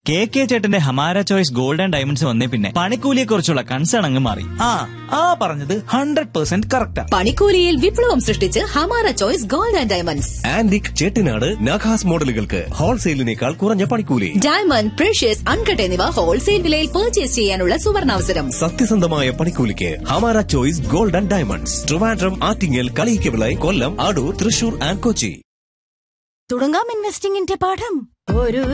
K ചേട്ടന്റെ Hamara choice gold and diamonds വന്നേ പിന്നെ പണിക്കൂലിയെ കുറിച്ചുള്ള കൺസേൺ അങ്ങ് മാറി. പറഞ്ഞത് 100% കറക്റ്റാ. പണിക്കൂലിയിൽ വിപ്ലവം സൃഷ്ടിച്ച് Hamara choice gold and diamonds. Antique Chettinad നഖാസ് മോഡലുകൾക്ക് ഹോൾസെയിലിനേക്കാൾ കുറഞ്ഞ പണിക്കൂലി. ഡയമണ്ട്, പ്രഷ്യസ്, അൺകട്ട് എന്നിവ ഹോൾസെയിൽ വിലയിൽ പർച്ചേസ് ചെയ്യാനുള്ള സുവർണാവസരം. സത്യസന്ധമായ പണിക്കൂലിക്ക് Hamara choice gold and diamonds. Trivandrum, Attingal, Kaliyikkavila, Kollam, Adoor, Thrissur and Kochi. തുടങ്ങാം ഇൻവെസ്റ്റിംഗിന്റെ പാഠം. ഒരു